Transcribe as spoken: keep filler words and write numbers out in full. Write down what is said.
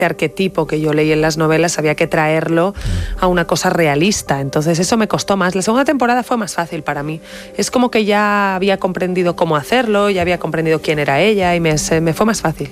arquetipo que yo leí en las novelas había que traerlo a una cosa realista, entonces eso me costó más. La segunda temporada fue más fácil para mí, es como que ya había comprendido cómo hacerlo, ya había comprendido quién era ella y me, se, me fue más fácil.